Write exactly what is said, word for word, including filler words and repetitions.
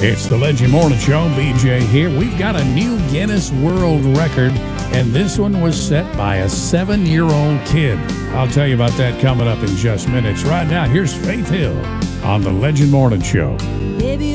It's the Legend Morning Show. B J here. We've got a new Guinness World Record, and this one was set by a seven-year-old kid. I'll tell you about that coming up in just minutes. Right now, here's Faith Hill on the Legend Morning Show. Baby,